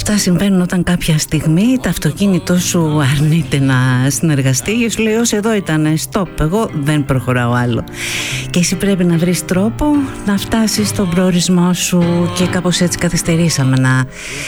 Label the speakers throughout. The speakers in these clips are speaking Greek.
Speaker 1: Αυτά συμβαίνουν όταν κάποια στιγμή το αυτοκίνητό σου αρνείται να συνεργαστεί και σου λέει ως εδώ ήταν, stop, εγώ δεν προχωράω άλλο. Και εσύ πρέπει να βρεις τρόπο να φτάσεις στον προορισμό σου και κάπως έτσι καθυστερήσαμε να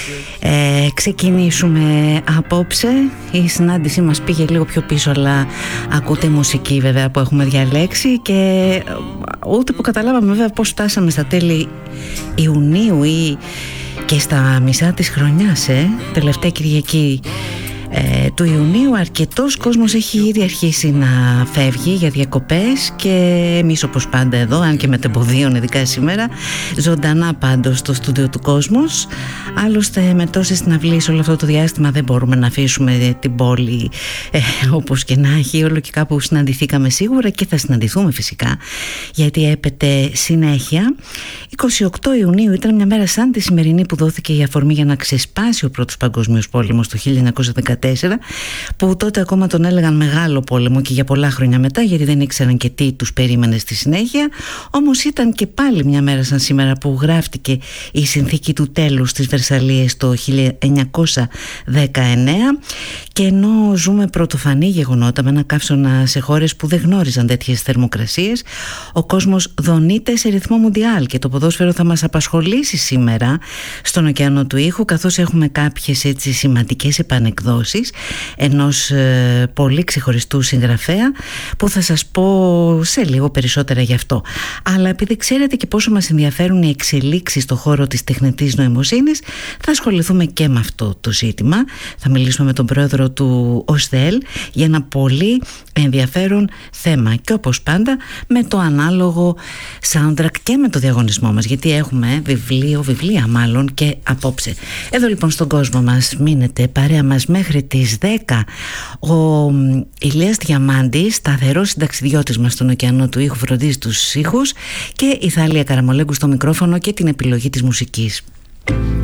Speaker 1: ξεκινήσουμε απόψε. Η συνάντησή μας πήγε λίγο πιο πίσω, αλλά ακούτε μουσική βέβαια που έχουμε διαλέξει και ούτε που καταλάβαμε βέβαια πώς φτάσαμε στα τέλη Ιουνίου ή και στα μισά της χρονιάς, τελευταία Κυριακή του Ιουνίου. Αρκετός κόσμος έχει ήδη αρχίσει να φεύγει για διακοπές και εμείς όπως πάντα εδώ, αν και με τεμποδίων ειδικά σήμερα, ζωντανά πάντως στο στούντιο του Κόσμος. Άλλωστε με τόσες συναυλίες όλο αυτό το διάστημα δεν μπορούμε να αφήσουμε την πόλη όπως και να έχει. Όλο και κάπου συναντηθήκαμε σίγουρα και θα συναντηθούμε φυσικά, γιατί έπεται συνέχεια. 28 Ιουνίου ήταν μια μέρα σαν τη σημερινή που δόθηκε η αφορμή για να ξεσπάσει ο Πρώτος Παγκόσμιος Πόλεμος το 1914, που τότε ακόμα τον έλεγαν Μεγάλο Πόλεμο και για πολλά χρόνια μετά, γιατί δεν ήξεραν και τι τους περίμενε στη συνέχεια. Όμως ήταν και πάλι μια μέρα σαν σήμερα που γράφτηκε η συνθήκη του τέλους της Βερσαλίες το 1919, και ενώ ζούμε πρωτοφανή γεγονότα με ένα καύσωνα σε χώρες που δεν γνώριζαν τέτοιες θερμοκρασίες, ο κόσμος δονείται σε ρυθμό μουντιάλ και το ποδόσφαιρο θα μας απασχολήσει σήμερα στον ωκεανό του ήχου, καθώς έχουμε κάποιες έτσι σημαντικές επανεκδόσεις ενός πολύ ξεχωριστού συγγραφέα που θα σας πω σε λίγο περισσότερα γι' αυτό. Αλλά επειδή ξέρετε και πόσο μας ενδιαφέρουν οι εξελίξεις στον χώρο της τεχνητής νοημοσύνης, θα ασχοληθούμε και με αυτό το ζήτημα. Θα μιλήσουμε με τον πρόεδρο του ΟΣΔΕΛ για ένα πολύ ενδιαφέρον θέμα και όπως πάντα με το ανάλογο soundtrack και με το διαγωνισμό μας, γιατί έχουμε βιβλία μάλλον και απόψε. Εδώ λοιπόν στον Κόσμο μας μείνετε παρέα μας μέχρι τις 10. Ο Ηλίας Διαμάντης, σταθερός συνταξιδιώτης μας στον ωκεανό του ήχου, φροντίζει τους ήχους, και η Θάλια Καραμολέγκου στο μικρόφωνο και την επιλογή της μουσικής.